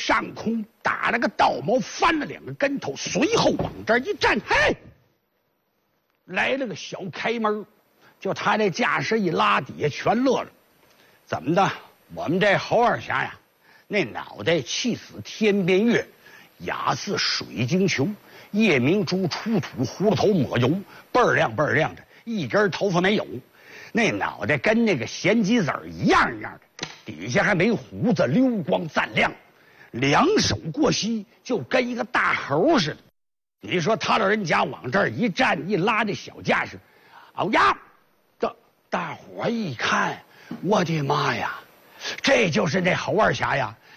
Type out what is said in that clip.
上空打了个倒毛，翻了2个跟头，随后往这儿一站，嘿，来了个小开门，就他这架势一拉，底下全乐了。怎么的？我们这侯二侠呀，那脑袋气死天边月，雅似水晶球，夜明珠出土，葫芦头抹油，倍儿亮倍儿亮的，一根头发没有。那脑袋跟那个咸鸡子一样一样的，底下还没胡子，溜光锃亮，两手过膝，就跟一个大猴似的。你说他老人家往这儿一站一拉这小架势，哦呀，这大伙一看，我的妈呀，这就是那侯二侠呀！